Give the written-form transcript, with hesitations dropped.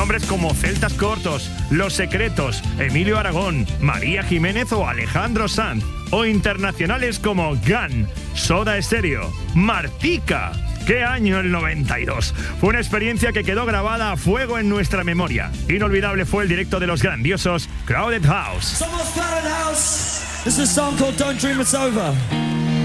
Nombres como Celtas Cortos, Los Secretos, Emilio Aragón, María Jiménez o Alejandro Sanz. O internacionales como Gun, Soda Stereo, Martika. ¡Qué año el 92! Fue una experiencia que quedó grabada a fuego en nuestra memoria. Inolvidable fue el directo de los grandiosos Crowded House. Somos Crowded House. This is a song called Don't Dream It's Over.